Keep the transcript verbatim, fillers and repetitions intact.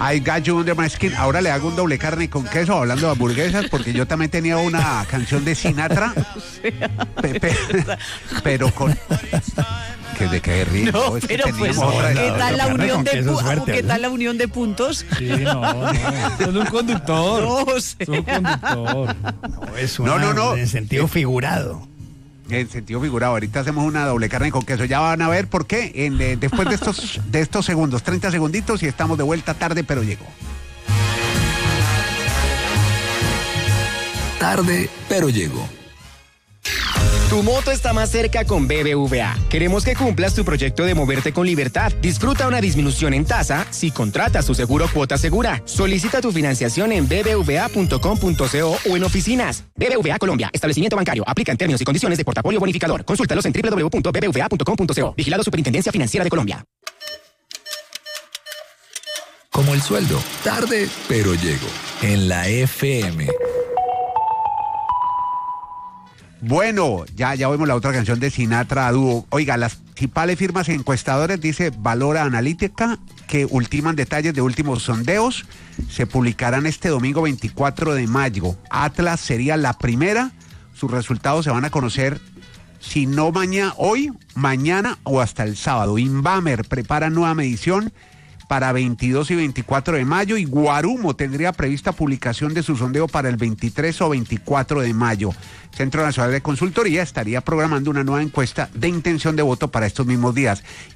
I got you under my skin. Ahora le hago un doble carne con queso hablando de hamburguesas, porque yo también tenía una canción de Sinatra, pe, pe, pero con... que de qué río. No, es que pero pues, otra... ¿qué tal la unión de pu- suerte, ¿qué ¿no? tal la unión de puntos? Sí, no, no. Es un conductor. No sé. Es un conductor. No, es una, No, no, no. en sentido figurado. En sentido figurado, ahorita hacemos una doble carne con queso. Ya van a ver por qué. En, eh, después de estos, de estos segundos, treinta segunditos, y estamos de vuelta. Tarde, pero llegó. Tarde, pero llegó. Tu moto está más cerca con B B V A. Queremos que cumplas tu proyecto de moverte con libertad. Disfruta una disminución en tasa si contratas tu seguro Cuota Segura. Solicita tu financiación en b b v a punto com punto co o en oficinas. B B V A Colombia. Establecimiento bancario. Aplica en términos y condiciones de portafolio bonificador. Consúltalos en w w w punto b b v a punto com punto co. Vigilado Superintendencia Financiera de Colombia. Como el sueldo. Tarde, pero llegó. En la F M. Bueno, ya, ya oímos la otra canción de Sinatra a dúo. Oiga, las principales firmas encuestadoras, dice Valora Analítica, que ultiman detalles de últimos sondeos. Se publicarán este domingo veinticuatro de mayo. Atlas sería la primera. Sus resultados se van a conocer, si no mañana, hoy, mañana o hasta el sábado. Inbamer prepara nueva medición para veintidós y veinticuatro de mayo, y Guarumo tendría prevista publicación de su sondeo para el veintitrés o veinticuatro de mayo. Centro Nacional de Consultoría estaría programando una nueva encuesta de intención de voto para estos mismos días.